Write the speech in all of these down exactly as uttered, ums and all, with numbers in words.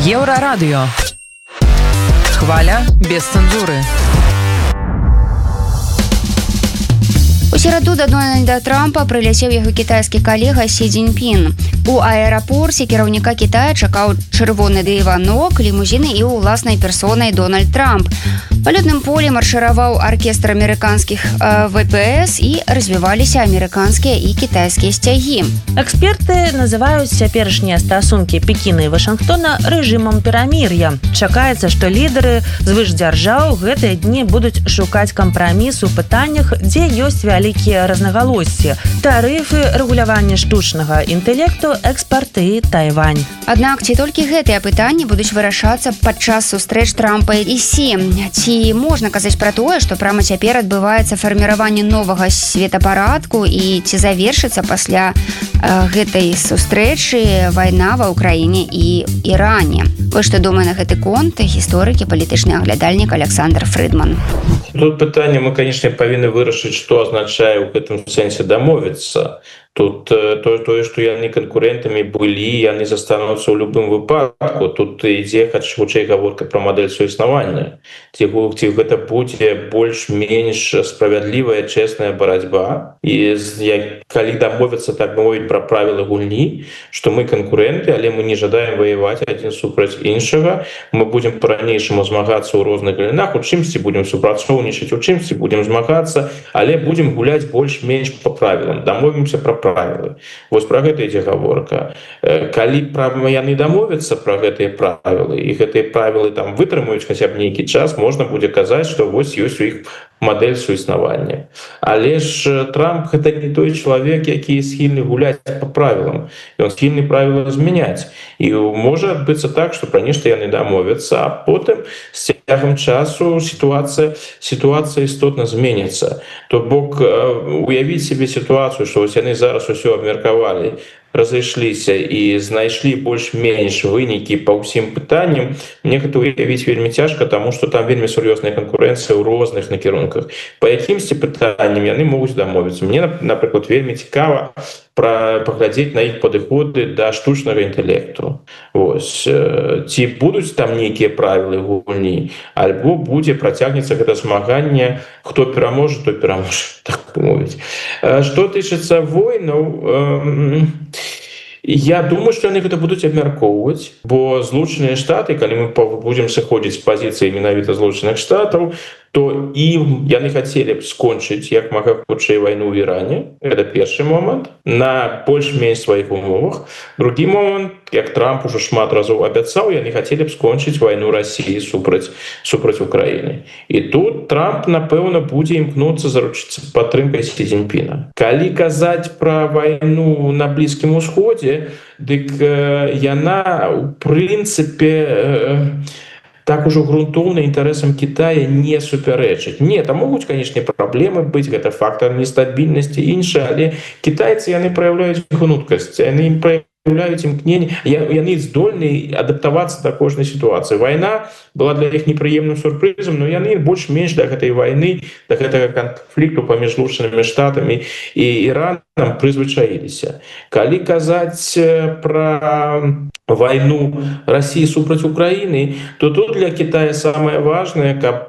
Еўрарадыё. Хваля без цэнзуры. У сераду да Дональда Трампа прыляцеў яго кітайскі калега Сі Цзіньпін. У аэрапорце кіраўніка Кітая чакаў чырвоны дыванок, лімузіны і ўласнай персонай Дональд Трамп. Па лётным полі маршыраваў аркестр амерыканскіх э, вэ пэ эс і развіваліся амерыканскія і кітайскія сцягі. Эксперты называюць цяперашнія стасункі Пекіна і Вашынгтона рэжымам перамір'я. Чакаецца, што лідары звышдзяржаў гэтыя дні будуць шукаць кампраміс у пытаннях, дзе ёсць вялікія рознагалоссі: тарыфы, рэгуляванне штучнага інтэлекту, экспарты, Тайвань. Аднак ці толькі гэтыя пытанні будуць вырашацца падчас сустрэч Трампа і Сі? Ці можна казаць пра тое, што прама цяпер адбываецца фарміраванне новага светапарадку, і ці завершыцца пасля э, гэтай сустрэчы вайна ва ўкраіне і Іране? Вось што думае на гэты конт гісторык і палітычны аглядальнік Александр Фрыдман. Тут пытанне мы, конечно, павінны вырашыць, што азначае ў гэтым сэнсе дамовіцца. Тут тое, тое, што яны канкурэнтамі былі, яны застануцца ў любым выпадку. Тут ідзе хутчэй гаворка пра мадэль суіснавання. Ці, ці гэта будзе больш-менш справядлівая, чэсная барацьба. І як, калі дамовіцца, так мовіць, пра правілы гульні, што мы канкурэнты, але мы не жадаем ваяваць адзін супраць іншага, мы будзем па-ранейшаму змагацца ў розных галінах, у чымсьці будзем супрацоўнічаць, у чымсьці будзем змагацца, але будзем гуляць больш-менш па правілам. Дамовімся пра правілы. Вось пра гэта ідзе гаворка. Калі яны дамовяцца пра гэтыя правілы, і гэтыя правілы там вытрымаюць хаця б нейкі час, можна будзе казаць, што вось ёсць у іх мадэль суіснавання. Але ж Трамп гэта не той чалавек, які схільны гуляць па правілам. Ён схільны правілы змяняць. І можа адбыцца так, што пра нешта яны дамовяцца, а потым з цягам часу сітуацыя сітуацыя істотна зменіцца. То бок уявіць сабе сітуацыю, што вось яны зараз усё абмеркавалі, разышліся і знайшлі больш-менш вынікі па ўсім пытанням, мне гэта уявіць вельмі цяжка, таму што там вельмі сур'ёзная канкурэнцыя ў розных накірунках. Па якімсьці пытанням яны могуць дамовіцца. Мне, напрыклад, вельмі цікава пра паглядзець на іх падыходы да штучнага інтэлекту. Вось. Ці будуць там нейкія правілы гульні, альбо будзе працягнецца гэта змаганне, хто пераможа, той пераможа, так мовіць. Што тычыцца войнаў, я думаю, што яны гэта будуць абмяркоўваць, бо Злучаныя Штаты, калі мы будзем сыходзіць з пазіцыі менавіта Злучаных Штатаў, то ім яны хацелі б скончыць як мага хутчэй вайну ў Іране. Гэта першы момант, на больш-менш сваіх умовах. Другі момант, як Трамп ужо шмат разоў абяцаў, яны хацелі б скончыць вайну Расіі супраць супраць Украіны. І тут Трамп, напэўна, будзе імкнуцца заручыцца падтрымкай Сі Цзіньпіна. Калі казаць пра вайну на Блізкім Усходзе, дык яна, у прынцыпе, так ужо грунтоўна інтарэсам Кітая не супярэчыць. Не, там могуць, канечне, праблемы быць, гэта фактар нестабільнасці, іншае, але кітайцы, яны праяўляюць гнуткасць, яны праяўляюць імкненне, яны здольны адаптавацца да кожнай сітуацыі. Вайна была для іх непрыемным сюрпрызам, но яны больш-менш да гэтай вайны, да гэтага канфлікту паміж Злучанымі Штатамі і Іранам прызвычаіліся. Калі казаць пра вайну Расіі супраць Украіны, то тут для Китая самае важнае, каб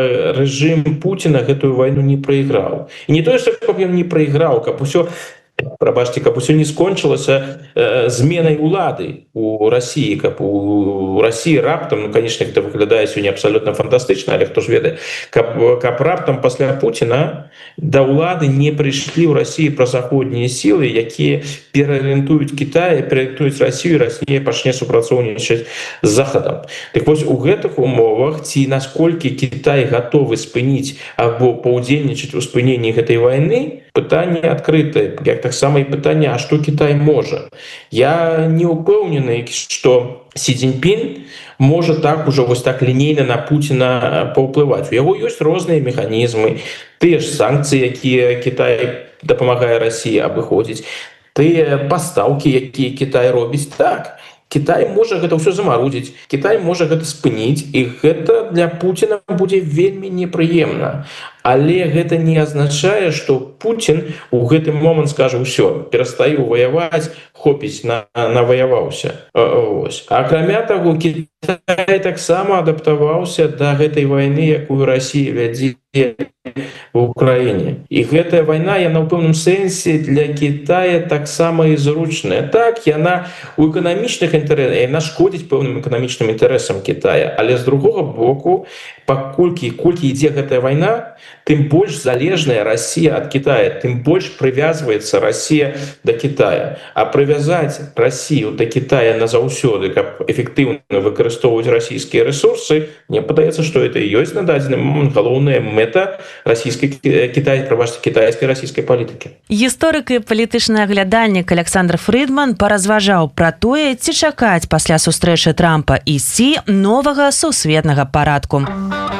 рэжым Пуціна гэтую вайну не прайграў. І не тое, што каб ён не прайграў, каб усё прабачце, каб усё не скончылася э, зменай улады у Расіі, каб у Расіі раптам, ну, конечно, гэта выглядае сёння абсалютна фантастычна, але хто ж ведае, каб, каб раптам пасля Пуціна да ўлады не прыйшлі ў Расіі празаходнія сілы, якія пераарыентуюць Кітай, пераарыентуюць Расію, Расія пачне супрацоўнічаць з Захадам. Так вось, у гэтых умовах, ці насколькі Кітай гатовы спыніць або паўдзельнічаць у спыненні гэтай вайны, пытанне адкрытае, як таксама і пытанне, а што Кітай можа. Я не ўпэўнены, што Сі Цзіньпін можа так ужо вось так лінейна на Пуціна паўплываць. У яго ёсць розныя механізмы, тыя ж санкцыі, якія Кітай дапамагае Расіі абыходзіць, тыя пастаўкі, якія Кітай робіць, так. Кітай можа гэта ўсё замарудзіць, Кітай можа гэта спыніць, і гэта для Пуціна будзе вельмі непрыемна. але гэта не азначае, што Путін у гэты момант скажа ўсё, перастаю ваяваць, хопіць на наваяваўся. Ось. Акрамя таго, Кітай таксама адаптаваўся да гэтай вайны, якую Расія вядзе в Украіне. І гэтая вайна, яна ў пэўным сэнсе для Китая таксама і зручная. Так, яна у эканамічных інтарэсах, яна шкодзіць пэўным эканамічным інтарэсам Китая, але з другога боку, паколькі колькі ідзе гэтая вайна, тым больш залежная Расія ад Китая, тым больш прывязваецца Расія да Китая. А прывязаць Расію да Китая назаўсёды, каб эфектыўна выкарыстоўваць расійскія рэсурсы, мне падаецца, што это і ёсць на дадзены момант галоўная мэта расійскай Китай, прабачце, кітайскай расійскай палітыкі. Гісторык і палітычны аглядальнік Александр Фрыдман паразважаў пра тое, ці чакаць пасля сустрэчы Трампа і Сі новага сусветнага парадку.